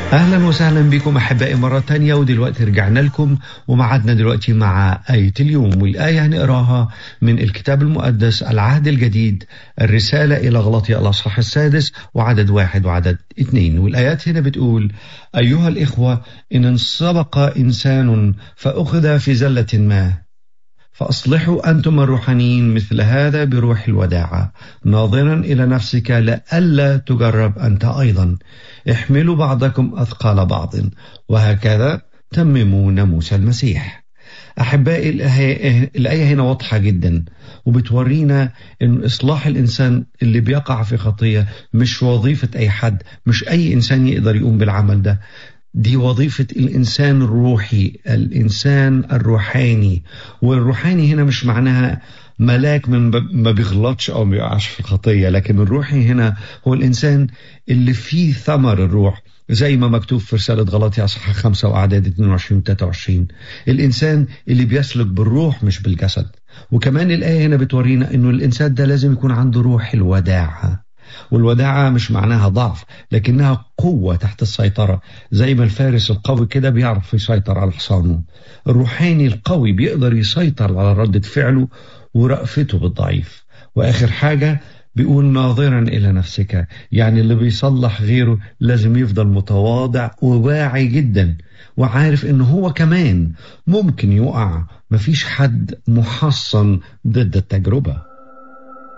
أهلا وسهلا بكم أحبائي مرة تانية، ودلوقتي رجعنا لكم ومعدنا دلوقتي مع آية اليوم. والآية هنقراها من الكتاب المقدس العهد الجديد، الرسالة إلى غلاطيا الأصحاح 6 وعدد 1 وعدد 2. والآيات هنا بتقول: أيها الإخوة، إن سبق إنسان فأخذ في زلة ما، فأصلحوا أنتم الروحانيين مثل هذا بروح الوداعة، ناظرا إلى نفسك لئلا تجرب أنت أيضا. احملوا بعضكم أثقال بعض، وهكذا تمموا ناموس المسيح. أحبائي، الآية هنا واضحة جدا، وبتورينا أن إصلاح الإنسان اللي بيقع في خطية مش وظيفة أي حد، مش أي إنسان يقدر يقوم بالعمل ده. دي وظيفة الإنسان الروحي، الإنسان الروحاني. والروحاني هنا مش معناها ملاك من ما بيغلطش أو ما بيقعش في الخطية، لكن الروحي هنا هو الإنسان اللي فيه ثمر الروح، زي ما مكتوب في رسالة غلاطيا أصحاح 5 وأعداد 22 و 23. الإنسان اللي بيسلك بالروح مش بالجسد. وكمان الآية هنا بتورينا إنه الإنسان ده لازم يكون عنده روح الوداعة. والوداعة مش معناها ضعف، لكنها قوة تحت السيطرة، زي ما الفارس القوي كده بيعرف يسيطر على حصانه. الروحاني القوي بيقدر يسيطر على ردة فعله ورأفته بالضعيف. وآخر حاجة بيقول: ناظرا إلى نفسك، يعني اللي بيصلح غيره لازم يفضل متواضع وواعي جدا، وعارف إنه هو كمان ممكن يقع. مفيش حد محصن ضد التجربة.